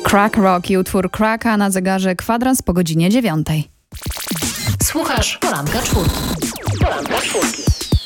Crack Rock i utwór Cracka na zegarze kwadrans po godzinie 9. Słuchasz Poranka Czwórki. Poranka Czwórki.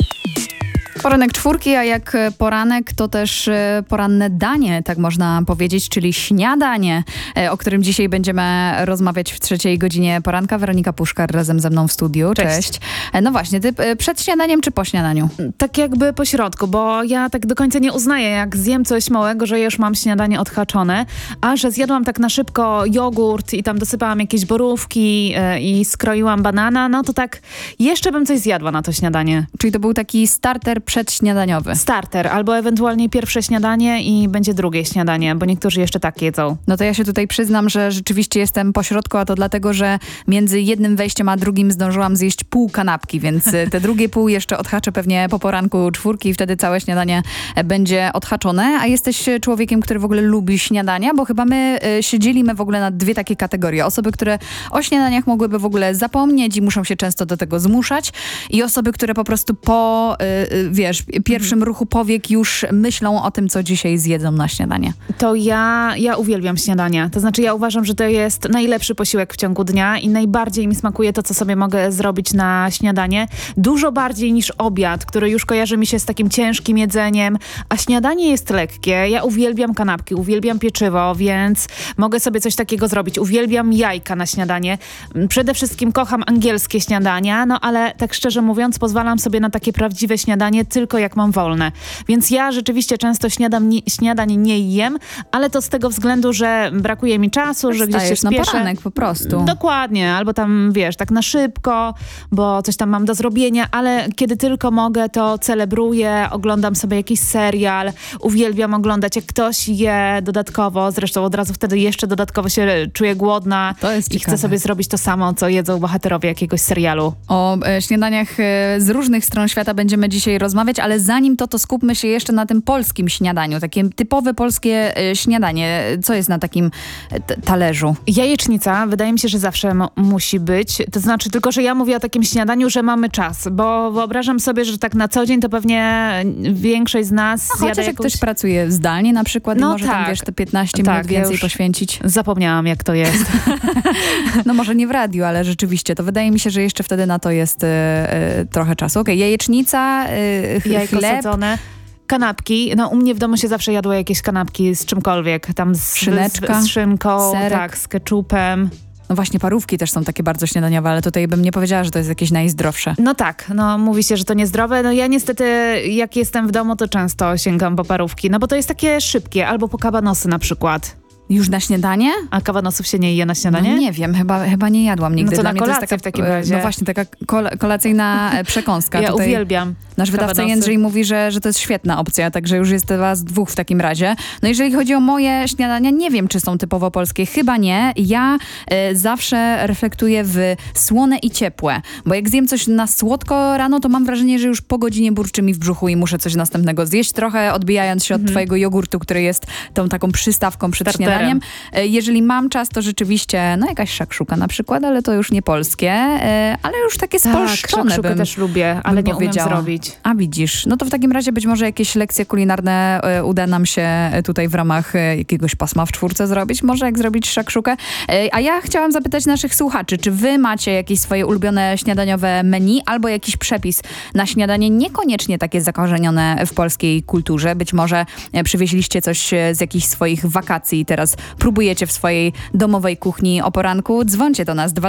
Poranek czwórki, a jak poranek, to też poranne danie, tak można powiedzieć, czyli śniadanie, o którym dzisiaj będziemy rozmawiać w 3 godzinie poranka. Weronika Puszkar razem ze mną w studiu. Cześć. No właśnie, ty przed śniadaniem czy po śniadaniu? Tak jakby po środku, bo ja tak do końca nie uznaję, jak zjem coś małego, że już mam śniadanie odhaczone, a że zjadłam tak na szybko jogurt i tam dosypałam jakieś borówki i skroiłam banana, no to tak jeszcze bym coś zjadła na to śniadanie. Czyli to był taki starter przedśniadaniowy. Starter, albo ewentualnie pierwsze śniadanie i będzie drugie śniadanie, bo niektórzy jeszcze tak jedzą. No to ja się tutaj przyznam, że rzeczywiście jestem po środku, a to dlatego, że między jednym wejściem a drugim zdążyłam zjeść pół kanapki, więc te drugie pół jeszcze odhaczę pewnie po poranku czwórki i wtedy całe śniadanie będzie odhaczone. A jesteś człowiekiem, który w ogóle lubi śniadania, bo chyba my się dzielimy w ogóle na dwie takie kategorie. Osoby, które o śniadaniach mogłyby w ogóle zapomnieć i muszą się często do tego zmuszać i osoby, które po prostu po pierwszym ruchu powiek już myślą o tym, co dzisiaj zjedzą na śniadanie. To ja uwielbiam śniadania. To znaczy ja uważam, że to jest najlepszy posiłek w ciągu dnia i najbardziej mi smakuje to, co sobie mogę zrobić na śniadanie. Dużo bardziej niż obiad, który już kojarzy mi się z takim ciężkim jedzeniem, a śniadanie jest lekkie. Ja uwielbiam kanapki, uwielbiam pieczywo, więc mogę sobie coś takiego zrobić. Uwielbiam jajka na śniadanie. Przede wszystkim kocham angielskie śniadania, no ale tak szczerze mówiąc pozwalam sobie na takie prawdziwe śniadanie tylko jak mam wolne. Więc ja rzeczywiście często śniadań nie jem, ale to z tego względu, że brakuje mi czasu, że gdzieś się spieszę. Na poranek po prostu. Dokładnie, albo tam tak na szybko, bo coś tam mam do zrobienia, ale kiedy tylko mogę, to celebruję, oglądam sobie jakiś serial, uwielbiam oglądać, jak ktoś je dodatkowo, zresztą od razu wtedy jeszcze dodatkowo się czuję głodna i chcę sobie zrobić to samo, co jedzą bohaterowie jakiegoś serialu. O śniadaniach z różnych stron świata będziemy dzisiaj rozmawiać, ale zanim to skupmy się jeszcze na tym polskim śniadaniu, takie typowe polskie śniadanie. Co jest na takim talerzu? Jajecznica, wydaje mi się, że zawsze musi być. To znaczy tylko, że ja mówię o takim śniadaniu, że mamy czas, bo wyobrażam sobie, że tak na co dzień to pewnie większość z nas zjada chociaż jak ktoś pracuje zdalnie na przykład i może tam te 15 minut więcej poświęcić. Zapomniałam, jak to jest. No może nie w radiu, ale rzeczywiście to wydaje mi się, że jeszcze wtedy na to jest trochę czasu. Okej, jajecznica, jajko chleb. sadzone. Kanapki. No u mnie w domu się zawsze jadło jakieś kanapki z czymkolwiek. Tam szyneczka, z szynką, serek. tak, z keczupem. No właśnie parówki też są takie bardzo śniadaniowe, ale tutaj bym nie powiedziała, że to jest jakieś najzdrowsze. No tak, no mówi się, że to niezdrowe. No ja niestety, jak jestem w domu, to często sięgam po parówki, no bo to jest takie szybkie, albo po kabanosy na przykład. Już na śniadanie? A kabanosów się nie je na śniadanie? No nie wiem, chyba nie jadłam nigdy. No to Dla na mnie kolację to jest taka, w takim razie. No właśnie, taka kolacyjna przekąska. Ja tutaj uwielbiam nasz wydawca kabanosy. Jędrzej mówi, że to jest świetna opcja, także już jest was dwóch w takim razie. No jeżeli chodzi o moje śniadania, nie wiem, czy są typowo polskie. Chyba nie. Ja zawsze reflektuję w słone i ciepłe, bo jak zjem coś na słodko rano, to mam wrażenie, że już po godzinie burczy mi w brzuchu i muszę coś następnego zjeść, trochę odbijając się od twojego jogurtu, który jest tą taką przystawką przed śniadaniem. Jeżeli mam czas, to rzeczywiście, no jakaś szakszuka na przykład, ale to już nie polskie, ale już takie spolszczone szakszukę też lubię, ale nie umiem zrobić. A widzisz, no to w takim razie być może jakieś lekcje kulinarne uda nam się tutaj w ramach jakiegoś pasma w czwórce zrobić. Może jak zrobić szakszukę. A ja chciałam zapytać naszych słuchaczy, czy wy macie jakieś swoje ulubione śniadaniowe menu albo jakiś przepis na śniadanie, niekoniecznie takie zakorzenione w polskiej kulturze. Być może przywieźliście coś z jakichś swoich wakacji i teraz próbujecie w swojej domowej kuchni o poranku. Dzwońcie do nas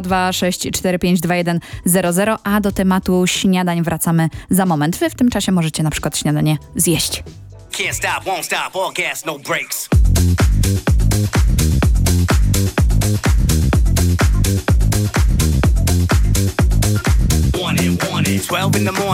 226452100, a do tematu śniadań wracamy za moment. Wy w tym czasie możecie na przykład śniadanie zjeść. Can't stop, won't stop, all gas, no brakes. Want it, 12 in the morning.